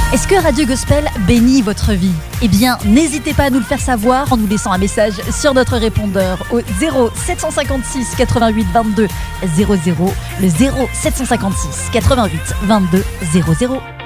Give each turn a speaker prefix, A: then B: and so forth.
A: Est-ce que Radio Gospel bénit votre vie? Eh bien, n'hésitez pas à nous le faire savoir en nous laissant un message sur notre répondeur au 0756 88 22 00, le 0756 88 22 00.